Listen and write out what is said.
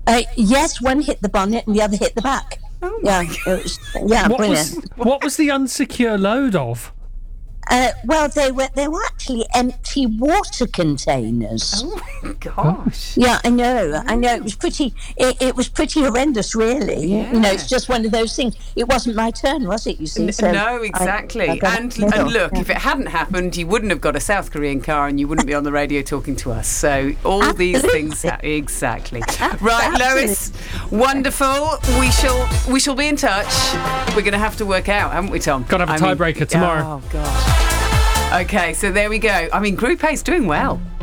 Yes, one hit the bonnet and the other hit the back. Oh Yeah, my it was, yeah, brilliant. What was the unsecure load of? Well, they were actually empty water containers. Oh my gosh. Yeah, I know. It was pretty. It was pretty horrendous, really. Yeah. You know, it's just one of those things. It wasn't my turn, was it? You see? So No, exactly. I got and it. No. look, if it hadn't happened, you wouldn't have got a South Korean car, and you wouldn't be on the radio talking to us. So all these things, exactly. Right, Lois. Wonderful. We shall be in touch. We're going to have to work out, haven't we, Tom? Got to have a tiebreaker tomorrow. Oh gosh. Okay, so there we go. I mean, Group A's doing well.